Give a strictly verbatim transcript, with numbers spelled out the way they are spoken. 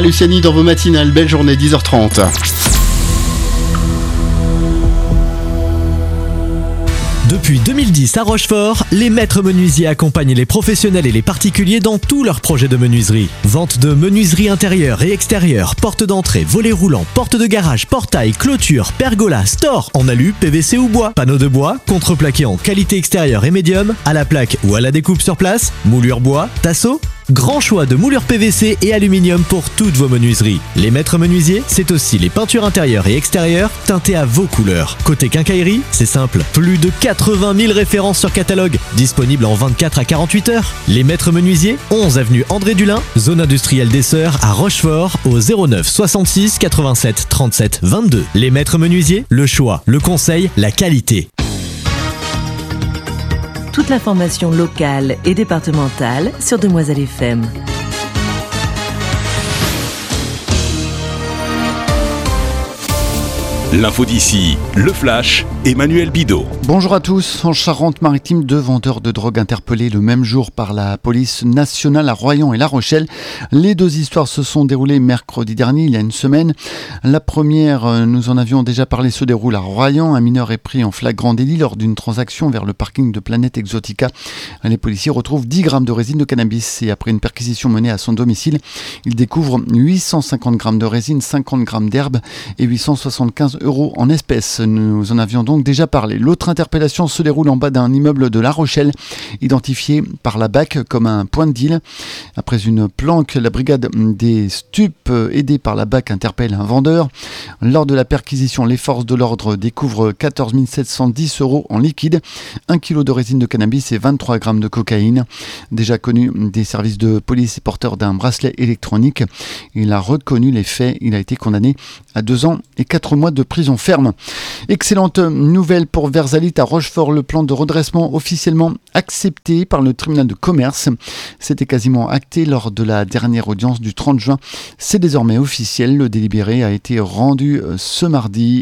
Luciani dans vos matinales. Belle journée, dix heures trente. Depuis deux mille dix à Rochefort, les maîtres menuisiers accompagnent les professionnels et les particuliers dans tous leurs projets de menuiserie. Vente de menuiserie intérieure et extérieure, porte d'entrée, volets roulants, porte de garage, portail, clôture, pergola, store en alu, P V C ou bois, panneaux de bois, contreplaqué en qualité extérieure et médium, à la plaque ou à la découpe sur place, moulure bois, tasseau. Grand choix de moulures P V C et aluminium pour toutes vos menuiseries. Les maîtres menuisiers, c'est aussi les peintures intérieures et extérieures teintées à vos couleurs. Côté quincaillerie, c'est simple, plus de quatre-vingt mille références sur catalogue, disponibles en vingt-quatre à quarante-huit heures. Les maîtres menuisiers, onze avenue André Dulin, zone industrielle des Sœurs à Rochefort, au zéro neuf soixante-six quatre-vingt-sept trente-sept vingt-deux. Les maîtres menuisiers, le choix, le conseil, la qualité. Toute l'information locale et départementale sur Demoiselle F M. L'info d'ici, le flash, Emmanuel Bidot. Bonjour à tous. En Charente-Maritime, deux vendeurs de drogue interpellés le même jour par la police nationale à Royan et La Rochelle. Les deux histoires se sont déroulées mercredi dernier, il y a une semaine. La première, nous en avions déjà parlé, se déroule à Royan. Un mineur est pris en flagrant délit lors d'une transaction vers le parking de Planète Exotica. Les policiers retrouvent dix grammes de résine de cannabis et après une perquisition menée à son domicile, ils découvrent huit cent cinquante grammes de résine, cinquante grammes d'herbe et huit cent soixante-quinze euros en espèces. Nous en avions donc déjà parlé. L'autre interpellation se déroule en bas d'un immeuble de La Rochelle, identifié par la B A C comme un point de deal. Après une planque, la brigade des stupes, aidée par la B A C, interpelle un vendeur. Lors de la perquisition, les forces de l'ordre découvrent quatorze mille sept cent dix euros en liquide, un kilo de résine de cannabis et vingt-trois grammes de cocaïne. Déjà connu des services de police et porteur d'un bracelet électronique, il a reconnu les faits. Il a été condamné à deux ans et quatre mois de prison ferme. Excellente nouvelle pour Versalit à Rochefort. Le plan de redressement officiellement accepté par le tribunal de commerce. C'était quasiment acté lors de la dernière audience du trente juin. C'est désormais officiel. Le délibéré a été rendu ce mardi.